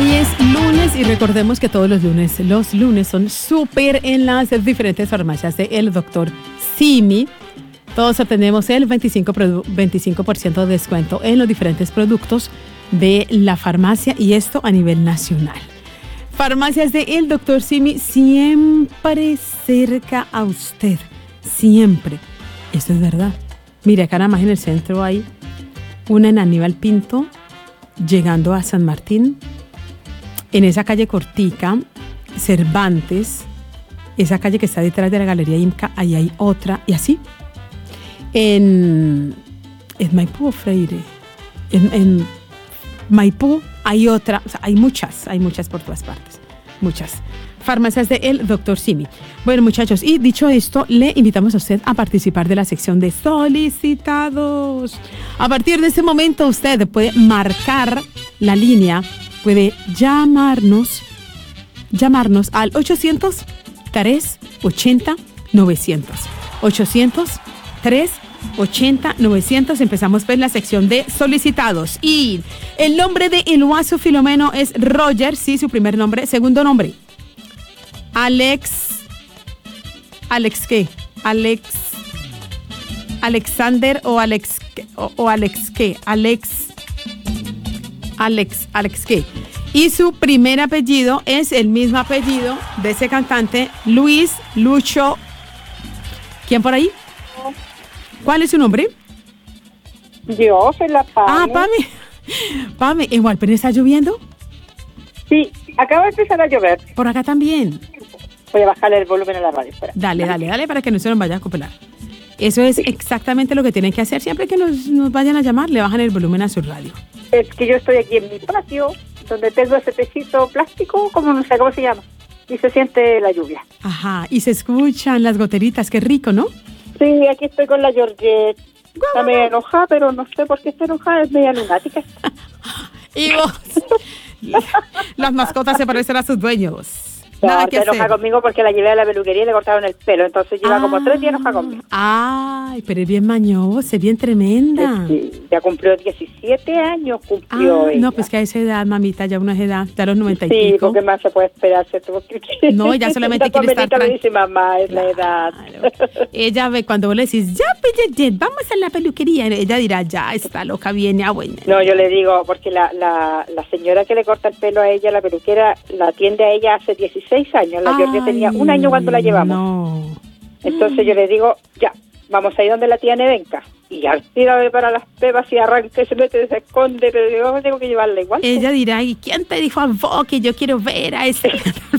Hoy es lunes y recordemos que todos los lunes son súper en las diferentes farmacias de El Dr. Simi. Todos obtenemos el 25% de descuento en los diferentes productos de la farmacia y esto a nivel nacional. Farmacias de El Dr. Simi siempre cerca a usted, siempre. Esto es verdad. Mire, acá nada más en el centro hay una en Aníbal Pinto, llegando a San Martín. En esa calle cortica, Cervantes, esa calle que está detrás de la Galería Imca, ahí hay otra, y así. En Maipú o Freire, en Maipú hay otra, o sea, hay muchas por todas partes, muchas. Farmacias de El Dr. Simi. Bueno, muchachos, y dicho esto, le invitamos a usted a participar de la sección de solicitados. A partir de este momento, usted puede marcar la línea, puede llamarnos al 800-380-900. 800-380-900. Empezamos pues la sección de solicitados. Y el nombre de Eluazo Filomeno es Roger, sí, su primer nombre. Segundo nombre, Alexander o Alex qué. Y su primer apellido es el mismo apellido de ese cantante, Luis Lucho. ¿Quién por ahí? ¿Cuál es su nombre? Yo soy la Pame. Ah, Pame. Pame, ¿en Hualpén está lloviendo? Sí, acaba de empezar a llover. Por acá también. Voy a bajarle el volumen a la radio. Espera. Dale, para que no se nos vaya a acopelar. Eso es exactamente lo que tienen que hacer. Siempre que nos vayan a llamar, le bajan el volumen a su radio. Es que yo estoy aquí en mi patio, donde tengo ese techito plástico, como no sé cómo se llama, y se siente la lluvia. Ajá, y se escuchan las goteritas, qué rico, ¿no? Sí, aquí estoy con la Georgette. Está media enojada, pero no sé por qué está enojada, es media lunática. Y vos, las mascotas se parecen a sus dueños. No, Nada que está enojada hacer. conmigo porque la llevé a la peluquería y le cortaron el pelo, entonces lleva como 3 días enojada conmigo. Ay, pero es bien mañosa, es bien tremenda. Sí, ya cumplió 17 años, cumplió ella. No, pues que a esa edad, mamita, ya una edad, ya a los 90 y sí, pico. porque más se puede esperar, ¿cierto? Porque No, ella solamente quiere estar tranquila. Me dice, mamá, es la edad. Ella ve cuando vos le decís, ya, pues, vamos a la peluquería, ella dirá, ya, está loca, viene a buena. No, yo le digo, porque la señora que le corta el pelo a ella, la peluquera, la atiende a ella hace 16 años. La Georgia tenía 1 año cuando la llevamos. No. Entonces yo le digo, ya, vamos a ir donde la tía Nevenka. Y al tira para las pepas y arranca y se mete, se esconde, pero yo tengo que llevarla igual. Ella dirá, ¿y quién te dijo a vos que yo quiero ver a ese?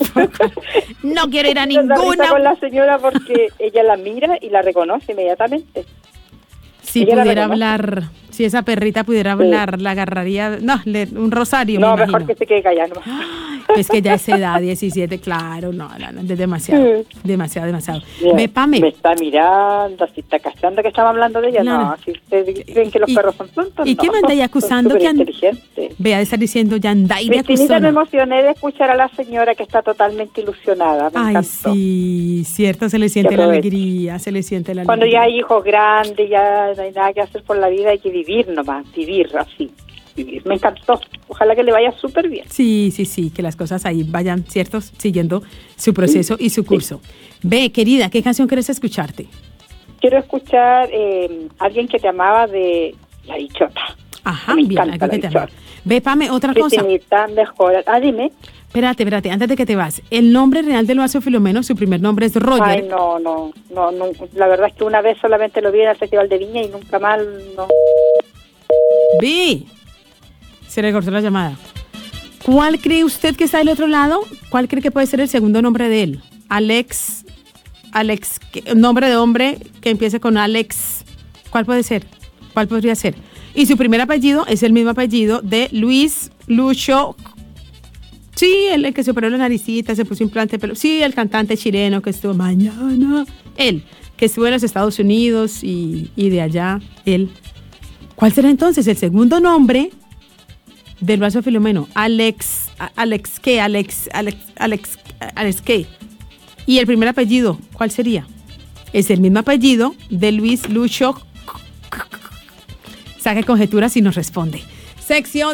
No quiero ir a ninguna. Con la señora porque ella la mira y la reconoce inmediatamente. Si ella pudiera hablar, si esa perrita pudiera hablar, la agarraría, un rosario. No, me mejor imagino. que se quede callada. Pues que ya es edad, 17, claro, no, es demasiado, demasiado. Bien, Ve, Pame. me está mirando, si está cachando que estamos hablando de ella, Claro. no, si ustedes creen que los perros son tontos, ¿Y no. qué me andáis acusando? Que inteligente. Vea de estar diciendo, ya andáis de Cristinita, me acusando. emocioné de escuchar a la señora que está totalmente ilusionada, me Ay, encantó. sí, cierto, se le siente la alegría, se le siente la Cuando alegría. ya hay hijos grandes, ya no hay nada que hacer por la vida, hay que vivir nomás, vivir así. Vivir. Me encantó, ojalá que le vaya súper bien. Sí, que las cosas ahí vayan, ¿cierto? Siguiendo su proceso y su curso. Ve, querida, ¿qué canción quieres escucharte? Quiero escuchar Alguien que te amaba de La Bichota. Ajá, Me bien, encanta algo que La te Bichota. amaba. Ve, Pame, otra cosa. Cristinita, mejor. Dime. Espérate, antes de que te vas. El nombre real de Eluazo Filomeno, su primer nombre es Roger. Ay, no, la verdad es que una vez solamente lo vi en el Festival de Viña y nunca más, no. Ve, se le cortó la llamada. ¿Cuál cree usted que está del otro lado? ¿Cuál cree que puede ser el segundo nombre de él? Alex, nombre de hombre que empiece con Alex. ¿Cuál puede ser? ¿Cuál podría ser? Y su primer apellido es el mismo apellido de Luis Lucho. Sí, el que se operó la naricita, se puso implante, pero sí, el cantante chileno que estuvo mañana. Él, que estuvo en los Estados Unidos y de allá, él. ¿Cuál será entonces el segundo nombre del Eluazo Filomeno? Alex qué. ¿Y el primer apellido? ¿Cuál sería? Es el mismo apellido de Luis Lucho. Saque conjeturas y nos responde. Sección